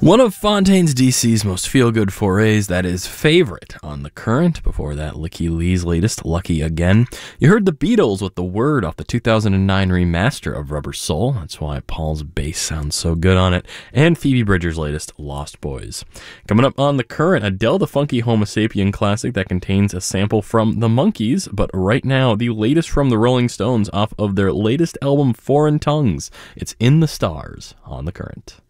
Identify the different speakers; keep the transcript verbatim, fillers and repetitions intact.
Speaker 1: One of Fontaine's D C's most feel-good forays, that is Favorite on The Current. Before that, Licky Lee's latest, Lucky Again. You heard the Beatles with The Word off the two thousand nine remaster of Rubber Soul. That's why Paul's bass sounds so good on it. And Phoebe Bridgers' latest, Lost Boys. Coming up on The Current, Adele the Funky Homo Sapien classic that contains a sample from The Monkees. But right now, the latest from the Rolling Stones off of their latest album, Foreign Tongues. It's In the Stars on The Current.